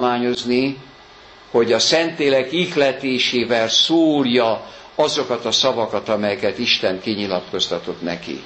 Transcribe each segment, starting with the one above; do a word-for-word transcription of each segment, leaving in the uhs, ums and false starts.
tanulmányozni, hogy a Szentlélek ihletésével szórja azokat a szavakat, amelyeket Isten kinyilatkoztatott neki.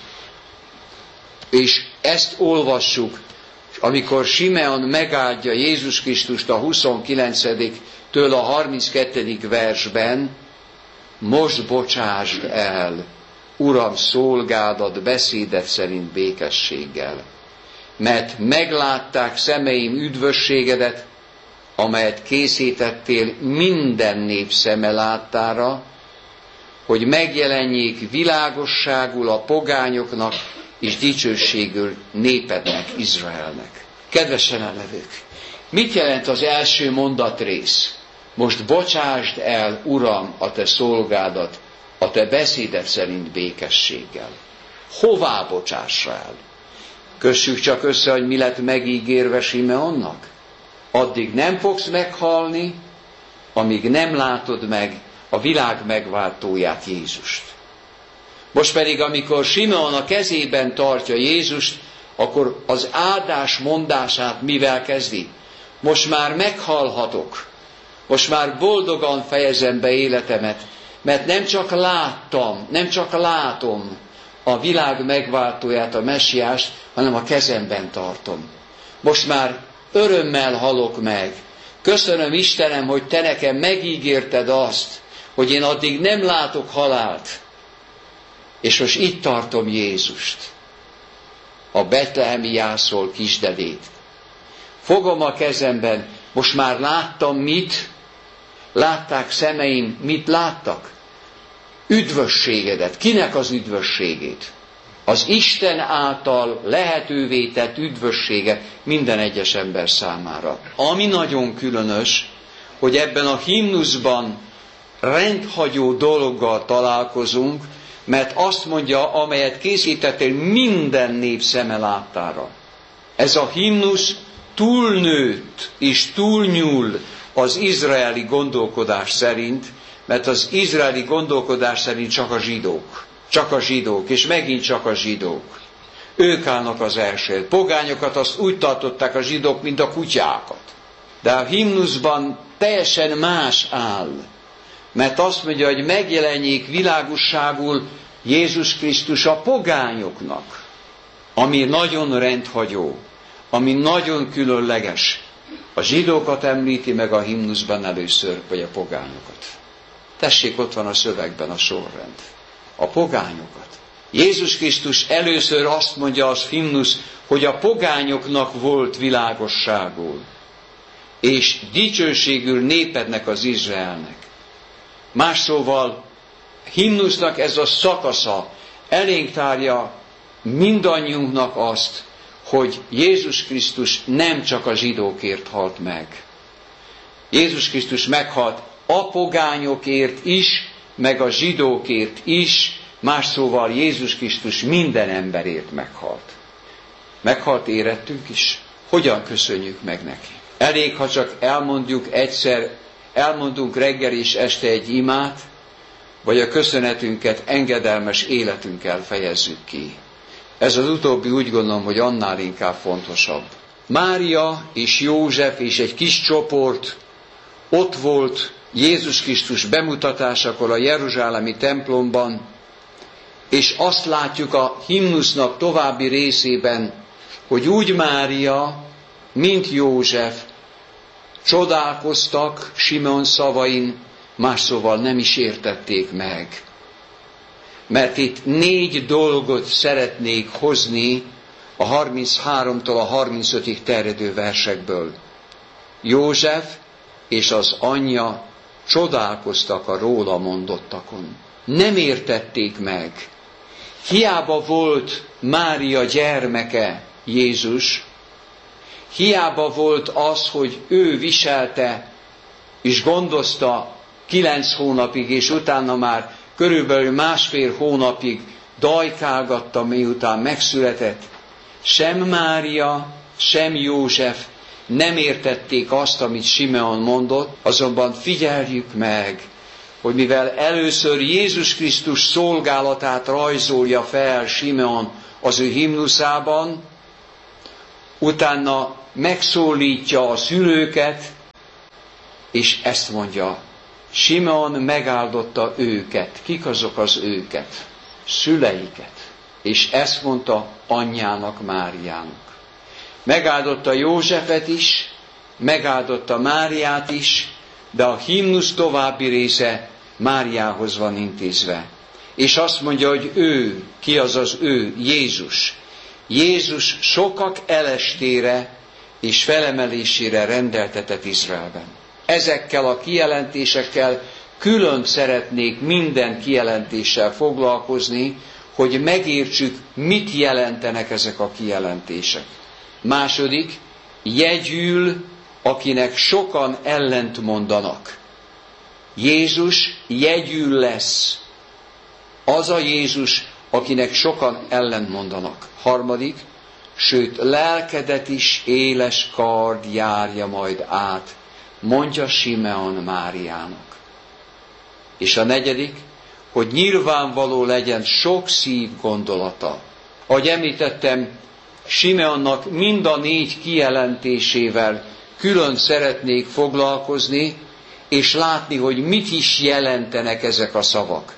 És ezt olvassuk, amikor Simeon megáldja Jézus Krisztust a huszonkilencediktől a harminckettedik versben, most bocsásd el, Uram, szolgádat beszédet szerint békességgel, mert meglátták szemeim üdvösségedet, amelyet készítettél minden nép szeme láttára, hogy megjelenjék világosságul a pogányoknak, és dicsőségül népednek, Izraelnek. Kedves jelenlevők, mit jelent az első mondatrész? Most bocsásd el, Uram, a te szolgádat, a te beszéded szerint békességgel. Hová bocsássa el? Kössük csak össze, hogy mi lett megígérve Simeonnak. Addig nem fogsz meghalni, amíg nem látod meg a világ megváltóját, Jézust. Most pedig, amikor Simeon a kezében tartja Jézust, akkor az áldás mondását mivel kezdi? Most már meghalhatok, most már boldogan fejezem be életemet, mert nem csak láttam, nem csak látom a világ megváltóját, a Messiást, hanem a kezemben tartom. Most már örömmel halok meg. Köszönöm, Istenem, hogy te nekem megígérted azt, hogy én addig nem látok halált. És most itt tartom Jézust, a betlehemi jászol kisdedét. Fogom a kezemben, most már láttam mit? Látták szemeim, mit láttak? Üdvösségedet. Kinek az üdvösségét? Az Isten által lehetővé tett üdvösséget minden egyes ember számára. Ami nagyon különös, hogy ebben a himnuszban rendhagyó dologgal találkozunk, mert azt mondja, amelyet készítettél minden nép szeme láttára. Ez a himnusz túlnőtt és túlnyúl az izraeli gondolkodás szerint, mert az izraeli gondolkodás szerint csak a zsidók. Csak a zsidók, és megint csak a zsidók. Ők állnak az első. Pogányokat azt úgy tartották a zsidók, mint a kutyákat. De a himnuszban teljesen más áll. Mert azt mondja, hogy megjelenjék világosságul Jézus Krisztus a pogányoknak, ami nagyon rendhagyó, ami nagyon különleges. A zsidókat említi meg a himnuszban először, vagy a pogányokat. Tessék, ott van a szövegben a sorrend. A pogányokat. Jézus Krisztus először azt mondja az himnusz, hogy a pogányoknak volt világosságul, és dicsőségül népednek, az Izraelnek. Más szóval, himnusznak ez a szakasza elénk tárja mindannyiunknak azt, hogy Jézus Krisztus nem csak a zsidókért halt meg. Jézus Krisztus meghalt a pogányokért is, meg a zsidókért is, más szóval Jézus Krisztus minden emberért meghalt. Meghalt érettünk is. Hogyan köszönjük meg neki? Elég, ha csak elmondjuk egyszer, elmondunk reggel és este egy imát, vagy a köszönetünket engedelmes életünkkel fejezzük ki. Ez az utóbbi úgy gondolom, hogy annál inkább fontosabb. Mária és József és egy kis csoport ott volt Jézus Krisztus bemutatásakor a jeruzsálemi templomban, és azt látjuk a himnusznak további részében, hogy úgy Mária, mint József csodálkoztak Simeon szavain, más szóval nem is értették meg. Mert itt négy dolgot szeretnék hozni a harmincháromtól a harmincötig terjedő versekből. József és az anyja csodálkoztak a róla mondottakon. Nem értették meg. Hiába volt Mária gyermeke, Jézus, hiába volt az, hogy ő viselte és gondozta kilenc hónapig, és utána már körülbelül másfél hónapig dajkálgatta, miután megszületett. Sem Mária, sem József nem értették azt, amit Simeon mondott, azonban figyeljük meg, hogy mivel először Jézus Krisztus szolgálatát rajzolja fel Simeon az ő himnuszában, utána megszólítja a szülőket, És ezt mondja, Simeon megáldotta őket. Kik azok az őket? Szüleiket. És ezt mondta anyjának, Máriának. Megáldotta Józsefet is, megáldotta Máriát is, de a himnusz további része Máriához van intézve. És azt mondja, hogy ő, ki az az ő? Jézus. Jézus sokak elestére és felemelésére rendeltetett Izraelben. Ezekkel a kijelentésekkel külön szeretnék minden kijelentéssel foglalkozni, hogy megértsük, mit jelentenek ezek a kijelentések. Második, jegyül, akinek sokan ellent mondanak. Jézus jegyül lesz. Az a Jézus, akinek sokan ellent mondanak. Harmadik, sőt, lelkedet is éles kard járja majd át, mondja Simeon Máriának. És a negyedik, hogy nyilvánvaló legyen sok szív gondolata. Ahogy említettem, Simeonnak mind a négy kijelentésével külön szeretnék foglalkozni, és látni, hogy mit is jelentenek ezek a szavak.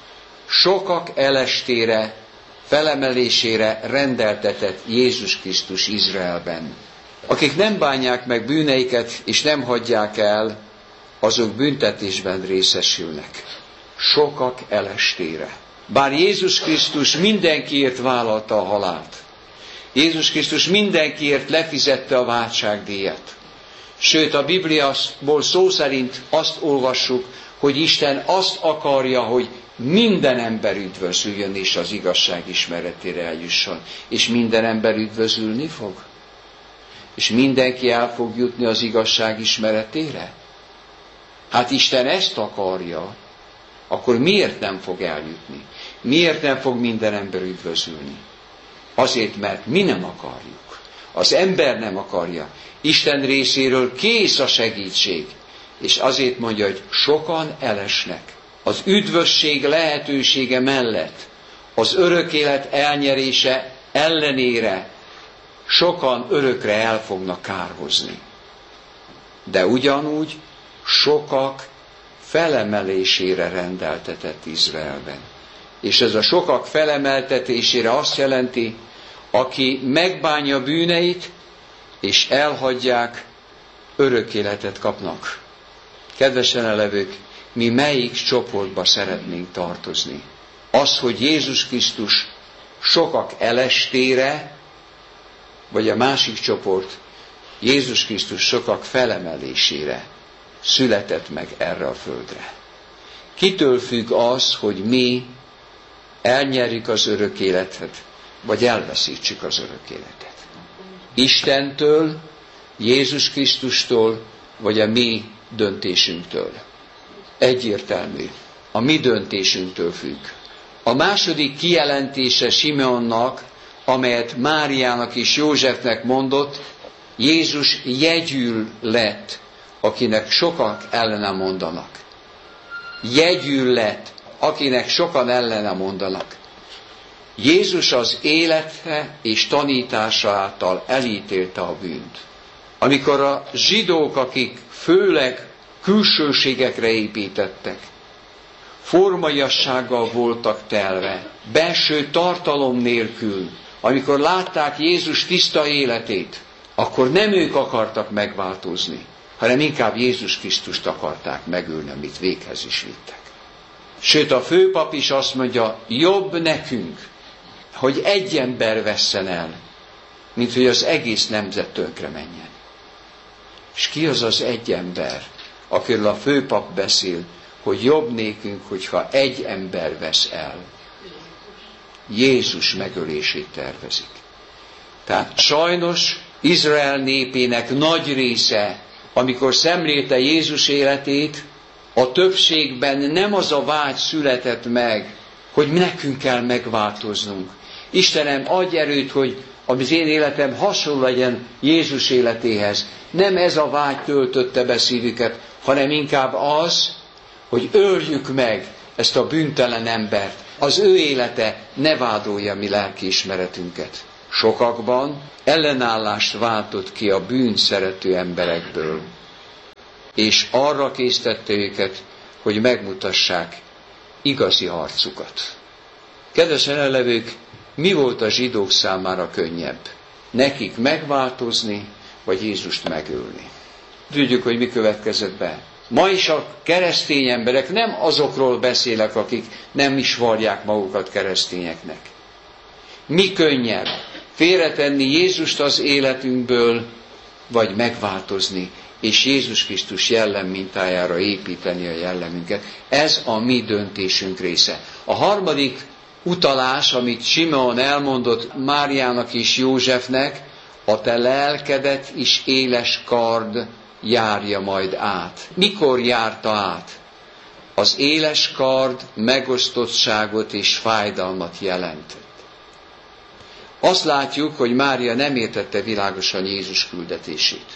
Sokak elestére, felemelésére rendeltetett Jézus Krisztus Izraelben. Akik nem bánják meg bűneiket, és nem hagyják el, azok büntetésben részesülnek. Sokak elestére. Bár Jézus Krisztus mindenkiért vállalta a halált. Jézus Krisztus mindenkiért lefizette a váltságdíjat. Sőt, a Bibliából szó szerint azt olvassuk, hogy Isten azt akarja, hogy minden ember üdvözüljön, és az igazság ismeretére eljusson. És minden ember üdvözülni fog? És mindenki el fog jutni az igazság ismeretére? Hát Isten ezt akarja, akkor miért nem fog eljutni? Miért nem fog minden ember üdvözülni? Azért, mert mi nem akarjuk. Az ember nem akarja. Isten részéről kész a segítség. És azért mondja, hogy sokan elesnek. Az üdvösség lehetősége mellett, az örök élet elnyerése ellenére sokan örökre el fognak kárhozni. De ugyanúgy sokak felemelésére rendeltetett Izraelben. És ez a sokak felemeltetésére azt jelenti, aki megbánja bűneit, és elhagyják, örök életet kapnak. Kedves jelenlevők, mi melyik csoportba szeretnénk tartozni? Az, hogy Jézus Krisztus sokak elestére, vagy a másik csoport, Jézus Krisztus sokak felemelésére született meg erre a földre. Kitől függ az, hogy mi elnyerjük az örök életet, vagy elveszítsük az örök életet? Istentől, Jézus Krisztustól, vagy a mi döntésünktől? Egyértelmű. A mi döntésünktől függ. A második kijelentése Simeonnak, amelyet Máriának és Józsefnek mondott, Jézus jegyül lett, akinek sokak ellene mondanak. Jegyül lett, akinek sokan ellene mondanak. Jézus az élete és tanítása által elítélte a bűnt. Amikor a zsidók, akik főleg külsőségekre építettek, formaiassággal voltak telve, belső tartalom nélkül, amikor látták Jézus tiszta életét, akkor nem ők akartak megváltozni, hanem inkább Jézus Krisztust akarták megölni, amit véghez is vittek. Sőt, a főpap is azt mondja, jobb nekünk, hogy egy ember vesszen el, mint hogy az egész nemzet tönkre menjen. És ki az az egy ember, akiről a főpap beszél, hogy jobb nékünk, hogyha egy ember vesz el? Jézus megölését tervezik. Tehát sajnos Izrael népének nagy része, amikor szemlélte Jézus életét, a többségben nem az a vágy született meg, hogy nekünk kell megváltoznunk. Istenem, adj erőt, hogy az én életem hasonló legyen Jézus életéhez. Nem ez a vágy töltötte be szívüket, hanem inkább az, hogy öljük meg ezt a bűntelen embert. Az ő élete ne vádolja mi lelkiismeretünket. Sokakban ellenállást váltott ki a bűnt szerető emberekből. és arra késztette őket, hogy megmutassák igazi arcukat. Kedves jelenlevők, mi volt a zsidók számára könnyebb? Nekik megváltozni, vagy Jézust megölni? Tudjuk, hogy mi következett be. Ma is a keresztény emberek, nem azokról beszélek, akik nem is vallják magukat keresztényeknek. Mi könnyebb? Félretenni Jézust az életünkből, vagy megváltozni, és Jézus Krisztus jellem mintájára építeni a jellemünket. Ez a mi döntésünk része. A harmadik utalás, amit Simeon elmondott Máriának és Józsefnek, a te lelkedet is éles kard járja majd át. Mikor járta át? Az éles kard megosztottságot és fájdalmat jelentett. Azt látjuk, hogy Mária nem értette világosan Jézus küldetését.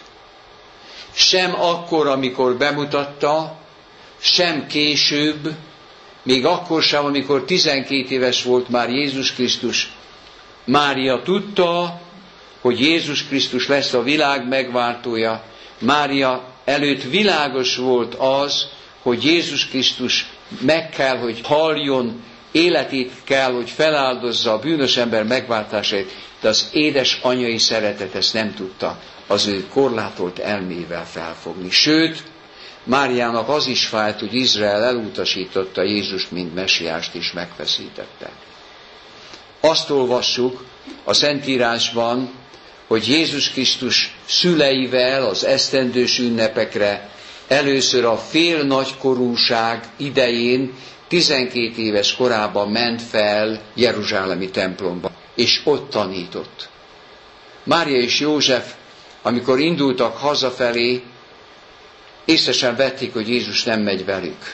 Sem akkor, amikor bemutatta, sem később, még akkor sem, amikor tizenkét éves volt már Jézus Krisztus. Mária tudta, hogy Jézus Krisztus lesz a világ megváltója. Mária előtt világos volt az, hogy Jézus Krisztus meg kell, hogy haljon, életét kell, hogy feláldozza a bűnös ember megváltásáért, de az édes anyai szeretet ezt nem tudta az ő korlátolt elmével felfogni. Sőt, Máriának az is fájt, hogy Izrael elutasította Jézust, mint mesiást, és megfeszítette. Azt olvassuk a Szentírásban, hogy Jézus Krisztus szüleivel az esztendős ünnepekre először a fél nagykorúság idején, tizenkét éves korában ment fel jeruzsálemi templomba, és ott tanított. Mária és József, amikor indultak hazafelé, észre sem vették, hogy Jézus nem megy velük.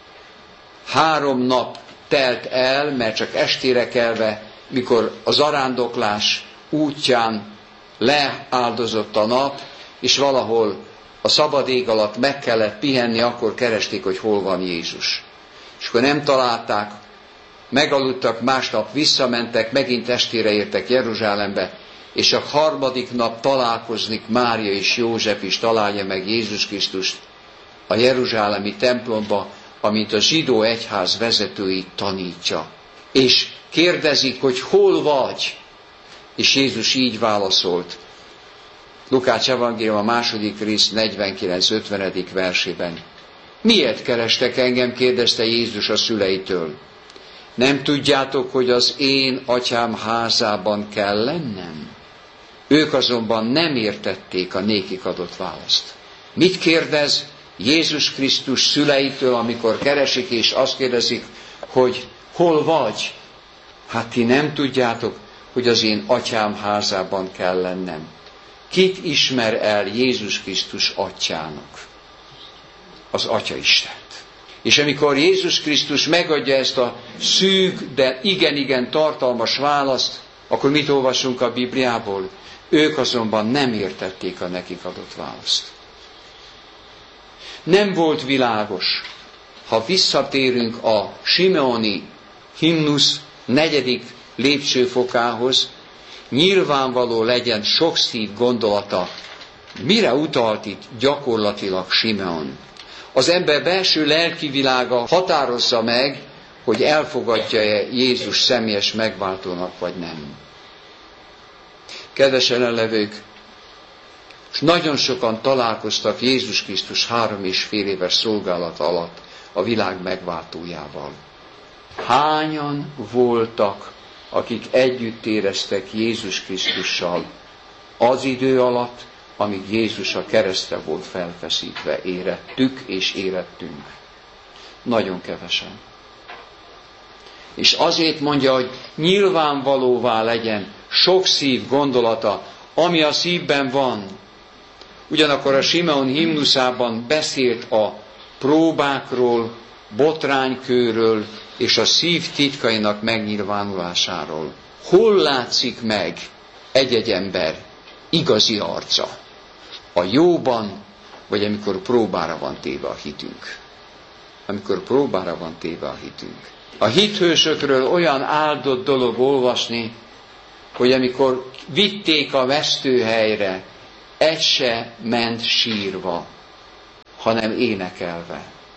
Három nap telt el, mert csak estére kelve, mikor a zarándoklás útján leáldozott a nap, és valahol a szabad ég alatt meg kellett pihenni, akkor keresték, hogy hol van Jézus. És akkor nem találták, megaludtak, másnap visszamentek, megint estére értek Jeruzsálembe, és a harmadik nap találkozik Mária és József is, találja meg Jézus Krisztust a jeruzsálemi templomba, amint a zsidó egyház vezetőit tanítja. És kérdezik, hogy hol vagy? És Jézus így válaszolt. Lukács evangélium a második rész negyvenkilenc ötvenedik versében. Miért kerestek engem? Kérdezte Jézus a szüleitől. Nem tudjátok, hogy az én atyám házában kell lennem? Ők azonban nem értették a nékik adott választ. Mit kérdez Jézus Krisztus szüleitől, amikor keresik, és azt kérdezik, hogy hol vagy? Hát ti nem tudjátok, hogy az én atyám házában kell lennem. Kit ismer el Jézus Krisztus atyának? Az Atya Istent. És amikor Jézus Krisztus megadja ezt a szűk, de igen-igen tartalmas választ, akkor mit olvasunk a Bibliából? Ők azonban nem értették a nekik adott választ. Nem volt világos, ha visszatérünk a simeoni himnusz negyedik lépcsőfokához, nyilvánvaló legyen sok szív gondolata, mire utalt itt gyakorlatilag Simeon. Az ember belső lelki világa határozza meg, hogy elfogadja-e Jézus személyes megváltónak, vagy nem. Kedves jelenlevők, és nagyon sokan találkoztak Jézus Krisztus három és fél éves szolgálata alatt a világ megváltójával. Hányan voltak, akik együtt éreztek Jézus Krisztussal az idő alatt, amíg Jézus a keresztre volt felfeszítve, érettük és érettünk? Nagyon kevesen. És azért mondja, hogy nyilvánvalóvá legyen sok szív gondolata, ami a szívben van. Ugyanakkor a Simeon himnuszában beszélt a próbákról, botránykőről és a szív titkainak megnyilvánulásáról. Hol látszik meg egy-egy ember igazi arca? A jóban, vagy amikor próbára van téve a hitünk? Amikor próbára van téve a hitünk. A hithősökről olyan áldott dolog olvasni, hogy amikor vitték a vesztőhelyre, egy se ment sírva, hanem énekelve.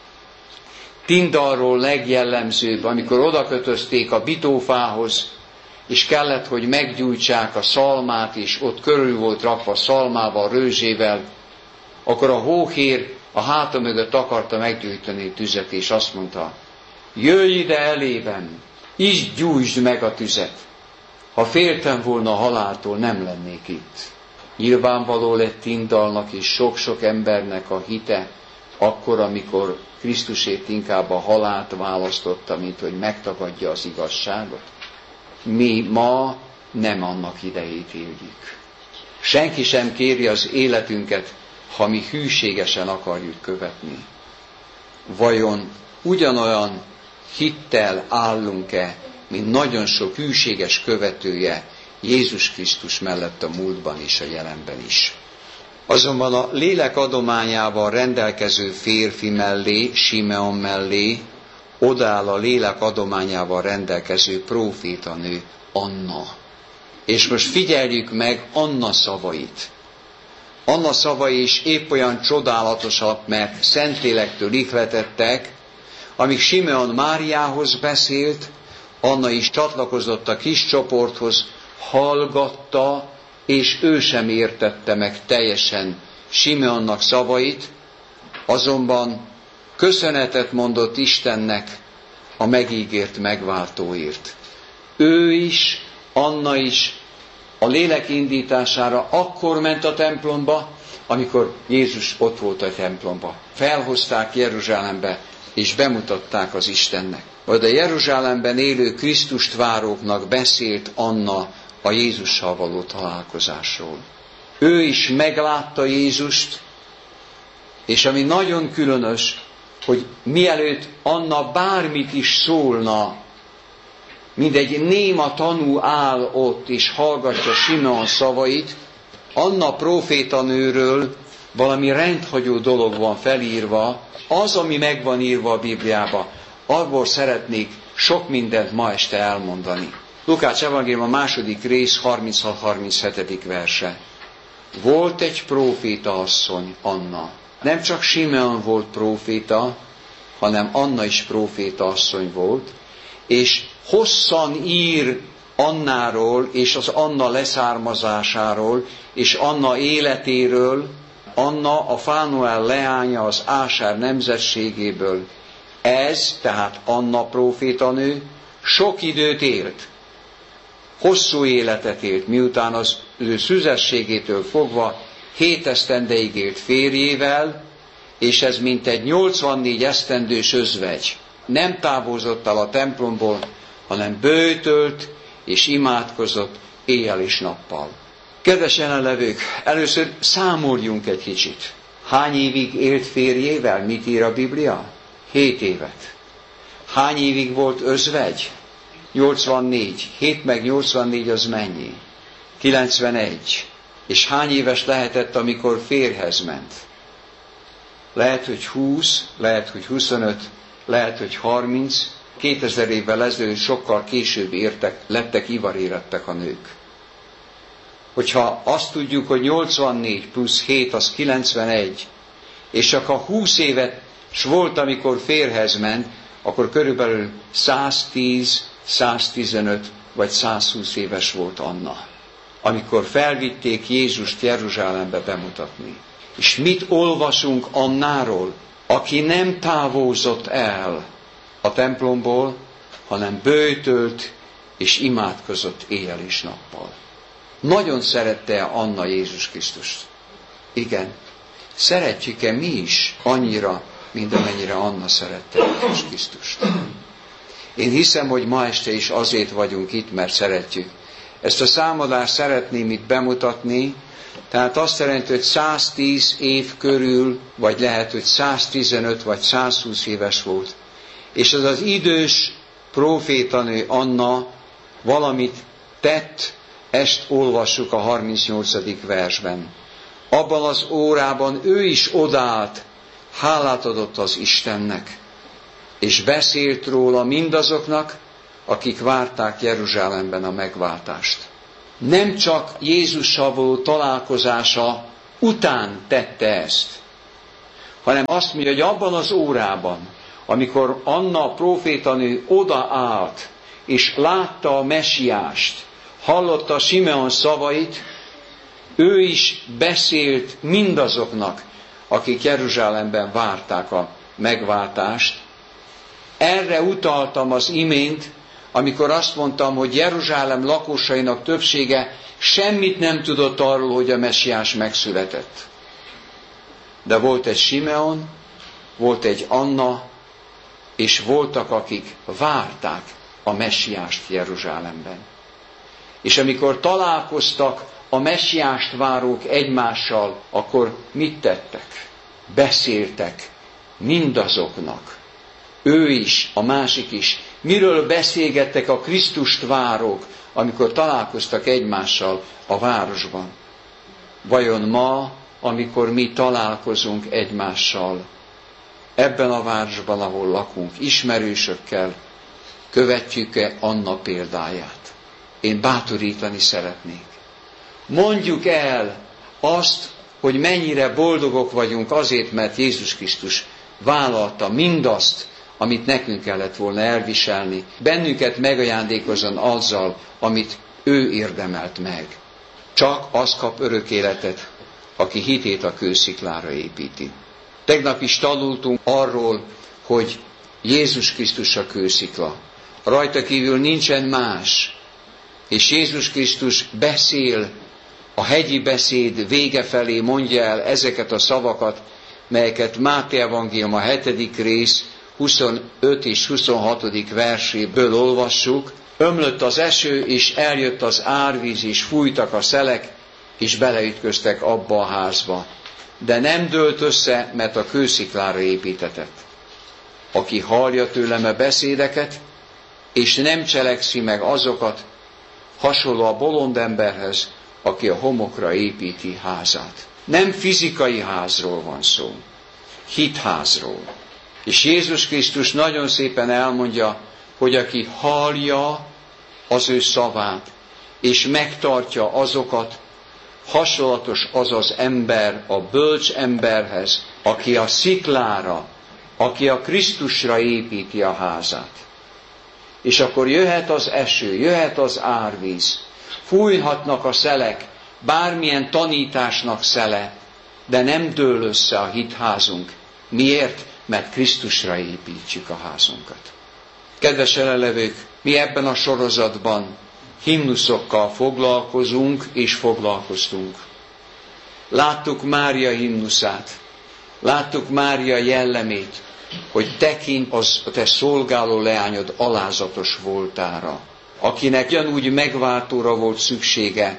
Tindalról legjellemzőbb, amikor odakötözték a bitófához, és kellett, hogy meggyújtsák a szalmát, és ott körül volt rakva szalmával, rőzsével, akkor a hóhér a háta mögött akarta meggyújtani a tüzet, és azt mondta, jöjj ide elében, is gyújtsd meg a tüzet. Ha féltem volna a haláltól, nem lennék itt. Nyilvánvaló lett Tindalnak és sok-sok embernek a hite, akkor, amikor Krisztusért inkább a halált választotta, mint hogy megtagadja az igazságot. Mi ma nem annak idejét éljük. Senki sem kéri az életünket, ha mi hűségesen akarjuk követni. Vajon ugyanolyan hittel állunk-e, mint nagyon sok hűséges követője Jézus Krisztus mellett a múltban és a jelenben is? Azonban a lélek adományával rendelkező férfi mellé, Simeon mellé odáll a lélek adományával rendelkező prófétanő, Anna. És most figyeljük meg Anna szavait. Anna szavai is épp olyan csodálatosak, mert Szentlélektől ihletettek, amíg Simeon Máriához beszélt, Anna is csatlakozott a kis csoporthoz, hallgatta, és ő sem értette meg teljesen Simeonnak szavait, azonban köszönetet mondott Istennek a megígért megváltóért. Ő is, Anna is a lélek indítására akkor ment a templomba, amikor Jézus ott volt a templomba. Felhozták Jeruzsálembe, és bemutatták az Istennek. Majd a Jeruzsálemben élő Krisztust váróknak beszélt Anna a Jézussal való találkozásról. Ő is meglátta Jézust, és ami nagyon különös, hogy mielőtt Anna bármit is szólna, mindegy néma tanú áll ott, és hallgatja Simeon szavait, Anna prófétanőről valami rendhagyó dolog van felírva, az, ami meg van írva a Bibliába, abból szeretnék sok mindent ma este elmondani. Lukács evangélium a második rész harminchat harminchét verse. Volt egy próféta asszony, Anna. Nem csak Simeon volt próféta, hanem Anna is próféta asszony volt, és hosszan ír Annáról, és az Anna leszármazásáról, és Anna életéről. Anna a Fánuel leánya az Ásár nemzetségéből. Ez, tehát Anna prófétanő, sok időt élt. Hosszú életet élt, miután az ő szüzességétől fogva hét esztendeig élt férjével, és ez mintegy nyolcvannégy esztendős özvegy. Nem távozott el a templomból, hanem böjtölt és imádkozott éjjel és nappal. Kedves jelenlevők, először számoljunk egy kicsit. Hány évig élt férjével? Mit ír a Biblia? Hét évet. Hány évig volt özvegy? nyolcvannégy. hét meg nyolcvannégy az mennyi? kilencvenegy. És hány éves lehetett, amikor férjhez ment? Lehet, hogy húsz, lehet, hogy huszonöt, lehet, hogy harminc. kétezer évvel ezelőtt sokkal később értek, lettek ivarérettek a nők. Hogyha azt tudjuk, hogy nyolcvannégy plusz hét az kilencvenegy, és csak a húsz évet volt, amikor férjhez ment, akkor körülbelül száztíz, száztizenöt vagy százhúsz éves volt Anna, amikor felvitték Jézust Jeruzsálembe bemutatni. És mit olvasunk Annáról, aki nem távozott el a templomból, hanem böjtölt és imádkozott éjjel és nappal. Nagyon szerette Anna Jézus Krisztust? Igen. Szeretjük-e mi is annyira, mint amennyire Anna szerette Jézus Krisztust? Én hiszem, hogy ma este is azért vagyunk itt, mert szeretjük. Ezt a számadást szeretném itt bemutatni, tehát azt jelenti, hogy száztíz év körül, vagy lehet, hogy száztizenöt vagy százhúsz éves volt. És az az idős prófétanő Anna valamit tett, ezt olvassuk a harmincnyolcadik versben. Abban az órában ő is odállt, hálát adott az Istennek, és beszélt róla mindazoknak, akik várták Jeruzsálemben a megváltást. Nem csak Jézussal való találkozása után tette ezt, hanem azt mondja, hogy abban az órában, amikor Anna prófétanő odaállt, és látta a mesiást, hallotta Simeon szavait, ő is beszélt mindazoknak, akik Jeruzsálemben várták a megváltást. Erre utaltam az imént, amikor azt mondtam, hogy Jeruzsálem lakosainak többsége semmit nem tudott arról, hogy a mesiás megszületett. De volt egy Simeon, volt egy Anna, és voltak, akik várták a mesiást Jeruzsálemben. És amikor találkoztak a mesiást várók egymással, akkor mit tettek? Beszéltek mindazoknak. Ő is, a másik is. Miről beszélgettek a Krisztust várók, amikor találkoztak egymással a városban? Vajon ma, amikor mi találkozunk egymással, ebben a városban, ahol lakunk, ismerősökkel, követjük-e Anna példáját? Én bátorítani szeretnék. Mondjuk el azt, hogy mennyire boldogok vagyunk azért, mert Jézus Krisztus vállalta mindazt, amit nekünk kellett volna elviselni, bennünket megajándékozzon azzal, amit ő érdemelt meg. Csak az kap örök életet, aki hitét a kősziklára építi. Tegnap is tanultunk arról, hogy Jézus Krisztus a kőszikla. Rajta kívül nincsen más. És Jézus Krisztus beszél, a hegyi beszéd vége felé mondja el ezeket a szavakat, melyeket Máté evangélium a hetedik rész huszonöt és huszonhatodik verséből olvassuk. Ömlött az eső, és eljött az árvíz, és fújtak a szelek, és beleütköztek abba a házba. De nem dőlt össze, mert a kősziklára építetett. Aki hallja tőlem a beszédeket, és nem cselekszi meg azokat, hasonló a bolond emberhez, aki a homokra építi házát. Nem fizikai házról van szó, hitházról. És Jézus Krisztus nagyon szépen elmondja, hogy aki hallja az ő szavát, és megtartja azokat, hasonlatos az az ember a bölcs emberhez, aki a sziklára, aki a Krisztusra építi a házát. És akkor jöhet az eső, jöhet az árvíz, fújhatnak a szelek, bármilyen tanításnak szele, de nem dől össze a hitházunk. Miért? Mert Krisztusra építjük a házunkat. Kedves jelenlevők, mi ebben a sorozatban himnuszokkal foglalkozunk és foglalkoztunk. Láttuk Mária himnuszát, láttuk Mária jellemét, hogy tekint az a te szolgáló leányod alázatos voltára, akinek ugyanúgy megváltóra volt szüksége,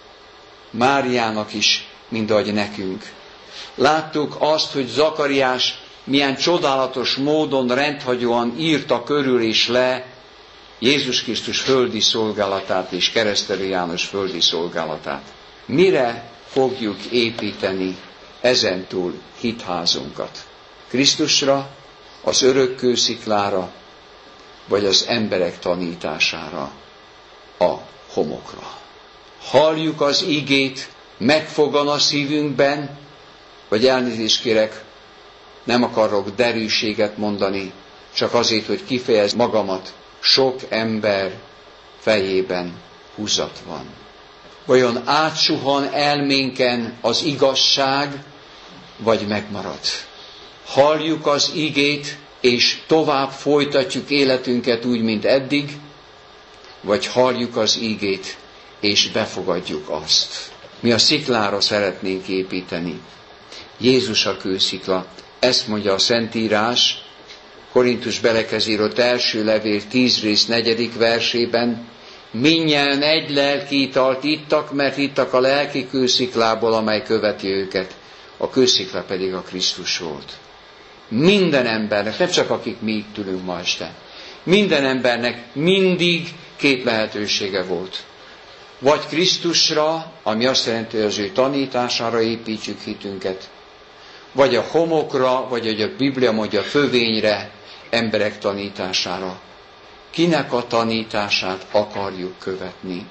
Máriának is, mint ahogy nekünk. Láttuk azt, hogy Zakariás milyen csodálatos módon rendhagyóan írta körül és le Jézus Krisztus földi szolgálatát és Keresztelő János földi szolgálatát. Mire fogjuk építeni ezentúl hitházunkat? Krisztusra, az örök kősziklára, vagy az emberek tanítására, a homokra? Halljuk az igét, megfogan a szívünkben, vagy elnézést kérek, nem akarok derűséget mondani, csak azért, hogy kifejez magamat, sok ember fejében húzat van. Vajon átsuhan elménken az igazság, vagy megmarad? Halljuk az igét, és tovább folytatjuk életünket úgy, mint eddig, vagy halljuk az igét, és befogadjuk azt. Mi a sziklára szeretnénk építeni. Jézus a kőszikla. Ezt mondja a Szentírás, Korintus belekezésre írott első levél tíz rész negyedik versében, mindnyájan egy lelki italt ittak, mert ittak a lelki kősziklából, amely követi őket. A kőszikla pedig a Krisztus volt. Minden embernek, nem csak akik mi itt ülünk ma este, minden embernek mindig két lehetősége volt. Vagy Krisztusra, ami azt jelenti, hogy az ő tanítására építjük hitünket, vagy a homokra, vagy hogy a Biblia mondja fövényre, emberek tanítására. Kinek a tanítását akarjuk követni?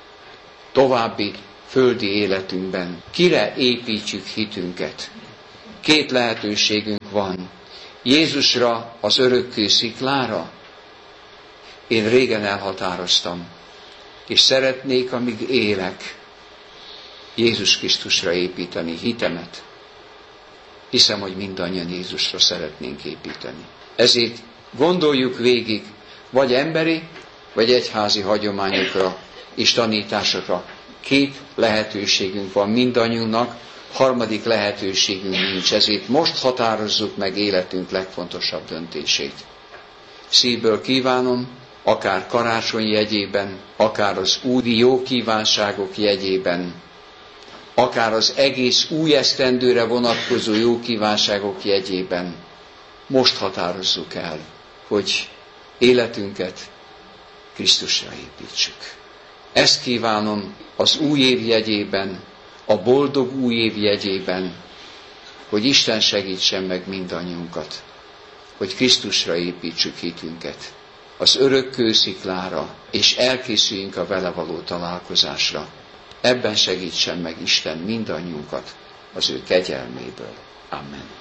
További földi életünkben. Kire építjük hitünket? Két lehetőségünk van. Jézusra, az örökkő sziklára. Én régen elhatároztam, és szeretnék, amíg élek, Jézus Krisztusra építeni hitemet. Hiszem, hogy mindannyian Jézusra szeretnénk építeni. Ezért gondoljuk végig, vagy emberi, vagy egyházi hagyományokra és tanításokra. Két lehetőségünk van mindannyiunknak, harmadik lehetőségünk nincs. Ezért most határozzuk meg életünk legfontosabb döntését. Szívből kívánom, akár karácsony jegyében, akár az úri jó kívánságok jegyében, akár az egész új esztendőre vonatkozó jó kívánságok jegyében, most határozzuk el, hogy életünket Krisztusra építsük. Ezt kívánom az új év jegyében, a boldog új év jegyében, hogy Isten segítsen meg mindannyiunkat, hogy Krisztusra építsük hitünket, az örök kősziklára, és elkészüljünk a vele való találkozásra. Ebben segítsen meg Isten mindannyiunkat az ő kegyelméből. Amen.